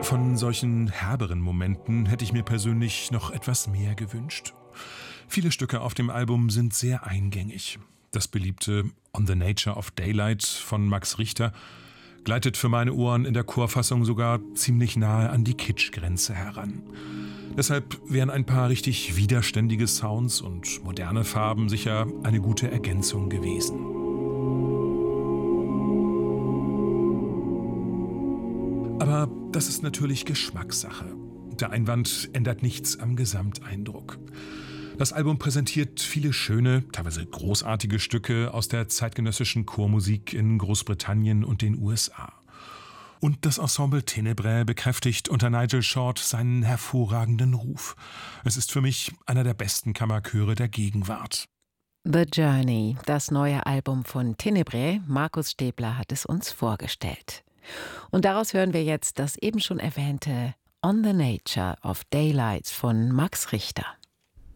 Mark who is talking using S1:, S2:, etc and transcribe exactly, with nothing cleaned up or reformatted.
S1: Von solchen herberen Momenten hätte ich mir persönlich noch etwas mehr gewünscht. Viele Stücke auf dem Album sind sehr eingängig. Das beliebte On the Nature of Daylight von Max Richter gleitet für meine Ohren in der Chorfassung sogar ziemlich nahe an die Kitschgrenze heran. Deshalb wären ein paar richtig widerständige Sounds und moderne Farben sicher eine gute Ergänzung gewesen. Aber das ist natürlich Geschmackssache. Der Einwand ändert nichts am Gesamteindruck. Das Album präsentiert viele schöne, teilweise großartige Stücke aus der zeitgenössischen Chormusik in Großbritannien und den U S A. Und das Ensemble Ténébrés bekräftigt unter Nigel Short seinen hervorragenden Ruf. Es ist für mich einer der besten Kammerchöre der Gegenwart.
S2: The Journey, das neue Album von Ténébrés. Markus Stäbler hat es uns vorgestellt. Und daraus hören wir jetzt das eben schon erwähnte On the Nature of Daylight von Max Richter.